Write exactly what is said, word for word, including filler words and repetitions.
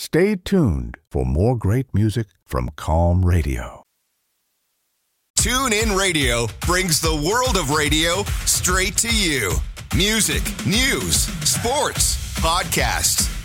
Stay tuned for more great music from Calm Radio. TuneIn Radio brings the world of radio straight to you. Music, news, sports, podcasts,